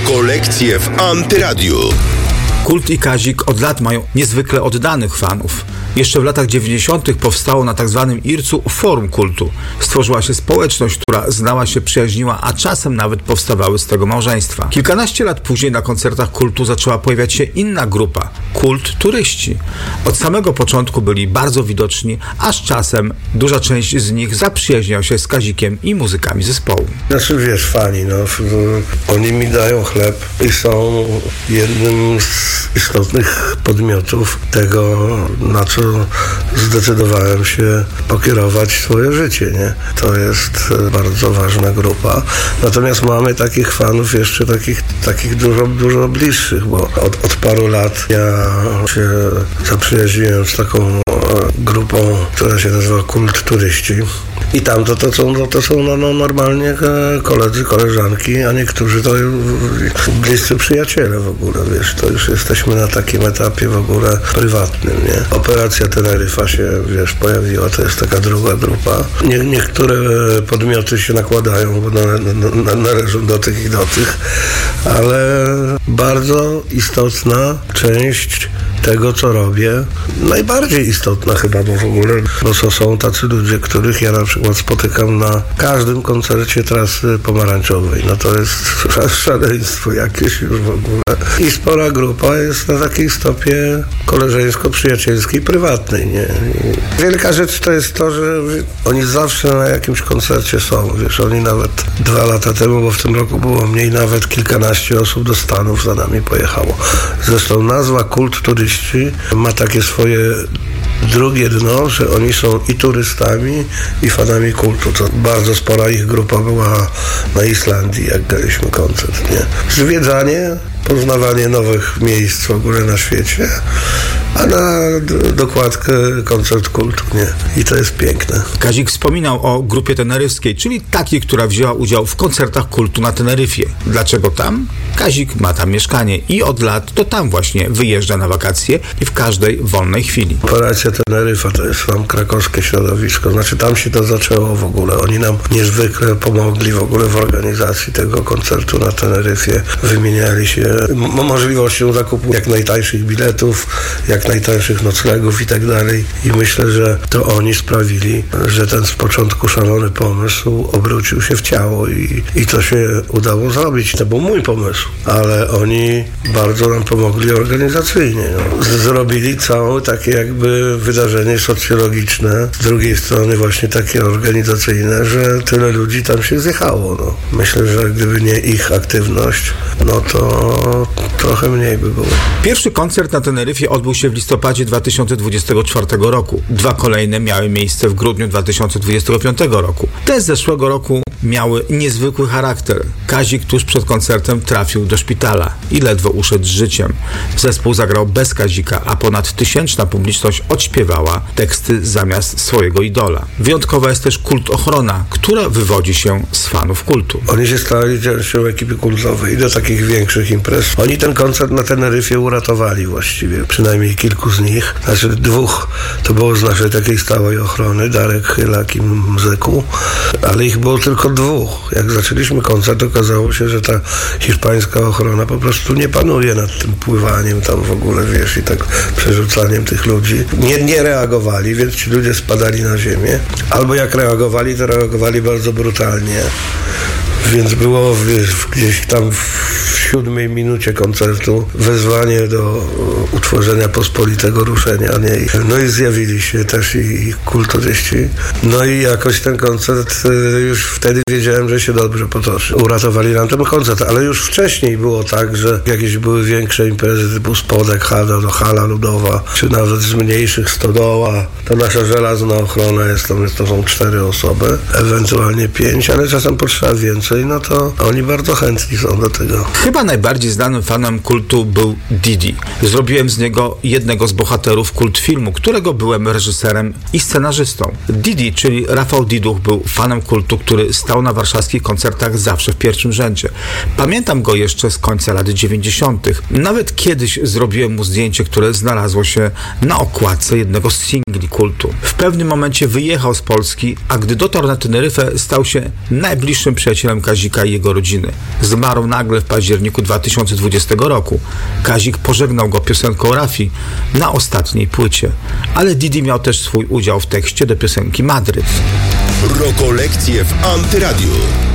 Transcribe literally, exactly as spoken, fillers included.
Kolekcje w Antyradiu. Kult i Kazik od lat mają niezwykle oddanych fanów. Jeszcze w latach dziewięćdziesiątych powstało na tzw. Ircu forum kultu. Stworzyła się społeczność, która znała się, przyjaźniła, a czasem nawet powstawały z tego małżeństwa. Kilkanaście lat później na koncertach kultu zaczęła pojawiać się inna grupa – Kult Turyści. Od samego początku byli bardzo widoczni, aż czasem duża część z nich zaprzyjaźniała się z Kazikiem i muzykami zespołu. Znaczy wiesz, fani, no, oni mi dają chleb i są jednym z istotnych podmiotów tego, na co zdecydowałem się pokierować swoje życie, nie? To jest bardzo ważna grupa. Natomiast mamy takich fanów jeszcze takich, takich dużo, dużo bliższych, bo od, od paru lat ja się zaprzyjaźniłem z taką grupą, która się nazywa Kult Turyści. I tam to, to są, to, to są no, no, normalnie koledzy, koleżanki, a niektórzy to bliscy przyjaciele w ogóle, wiesz, to już jesteśmy na takim etapie w ogóle prywatnym, nie? Operacja Teneryfa się, wiesz, pojawiła, to jest taka druga grupa. Nie, niektóre podmioty się nakładają, bo na, na, należą do tych i do tych, ale bardzo istotna część tego, co robię, najbardziej istotna chyba, bo w ogóle, bo to są tacy ludzie, których ja na przykład spotykam na każdym koncercie Trasy Pomarańczowej. No to jest szaleństwo jakieś już w ogóle. I spora grupa jest na takiej stopie koleżeńsko-przyjacielskiej, prywatnej, nie? I wielka rzecz to jest to, że oni zawsze na jakimś koncercie są, wiesz, oni nawet dwa lata temu, bo w tym roku było mniej, nawet kilkanaście osób do Stanów za nami pojechało. Zresztą nazwa Kult Turyści ma takie swoje drugie dno, że oni są i turystami, i fanami kultu. To bardzo spora ich grupa była na Islandii, jak graliśmy koncert, nie? Zwiedzanie, poznawanie nowych miejsc w ogóle na świecie, a na d- dokładkę koncert kultu, nie? I to jest piękne. Kazik wspominał o grupie teneryfskiej, czyli takiej, która wzięła udział w koncertach kultu na Teneryfie. Dlaczego tam? Kazik ma tam mieszkanie i od lat to tam właśnie wyjeżdża na wakacje i w każdej wolnej chwili. Operacja Teneryfa to jest tam krakowskie środowisko. Znaczy tam się to zaczęło w ogóle. Oni nam niezwykle pomogli w ogóle w organizacji tego koncertu na Teneryfie. Wymieniali się m- możliwością zakupu jak najtańszych biletów, jak najtańszych noclegów i tak dalej. I myślę, że to oni sprawili, że ten z początku szalony pomysł obrócił się w ciało i, i to się udało zrobić. To był mój pomysł, ale oni bardzo nam pomogli organizacyjnie. No. Zrobili całe takie jakby wydarzenie socjologiczne, z drugiej strony właśnie takie organizacyjne, że tyle ludzi tam się zjechało. No. Myślę, że gdyby nie ich aktywność, no to trochę mniej by było. Pierwszy koncert na Teneryfie odbył się w listopadzie dwa tysiące dwudziestego czwartego roku. Dwa kolejne miały miejsce w grudniu dwa tysiące dwudziestego piątego roku. Te z zeszłego roku miały niezwykły charakter. Kazik tuż przed koncertem trafił do szpitala i ledwo uszedł z życiem. Zespół zagrał bez Kazika, a ponad tysięczna publiczność odśpiewała teksty zamiast swojego idola. Wyjątkowa jest też Kult Ochrona, która wywodzi się z fanów kultu. Oni się stali częścią ekipy kultowej i do takich większych imprez. Oni ten koncert na Teneryfie uratowali właściwie, przynajmniej kilku z nich. Znaczy dwóch to było z naszej takiej stałej ochrony, Darek Chylak i Mzeku, ale ich było tylko dwóch. Jak zaczęliśmy koncert, okazało się, że ta hiszpańska ochrona po prostu nie panuje nad tym pływaniem tam w ogóle, wiesz, i tak przerzucaniem tych ludzi. Nie, nie reagowali, więc ci ludzie spadali na ziemię. Albo jak reagowali, to reagowali bardzo brutalnie. Więc było, wiesz, gdzieś tam w siódmej minucie koncertu wezwanie do utworzenia pospolitego ruszenia, nie? No i zjawili się też i, i kulturyści. No i jakoś ten koncert, już wtedy wiedziałem, że się dobrze potoczy. Uratowali nam ten koncert, ale już wcześniej było tak, że jakieś były większe imprezy typu Spodek, Hala, no Hala Ludowa, czy nawet z mniejszych Stodoła. To nasza żelazna ochrona jest, tam to są cztery osoby, ewentualnie pięć, ale czasem potrzeba więcej, no to oni bardzo chętni są do tego. Chyba najbardziej znanym fanem kultu był Didi. Zrobiłem z niego jednego z bohaterów kultfilmu, którego byłem reżyserem i scenarzystą. Didi, czyli Rafał Diduch, był fanem kultu, który stał na warszawskich koncertach zawsze w pierwszym rzędzie. Pamiętam go jeszcze z końca lat dziewięćdziesiątych. Nawet kiedyś zrobiłem mu zdjęcie, które znalazło się na okładce jednego z singli kultu. W pewnym momencie wyjechał z Polski, a gdy dotarł na Teneryfę, stał się najbliższym przyjacielem Kazika i jego rodziny. Zmarł nagle w październiku październiku dwa tysiące dwudziestego roku. Kazik pożegnał go piosenką Rafi na ostatniej płycie. Ale Didi miał też swój udział w tekście do piosenki Madryt. Rokolekcje w Antyradiu.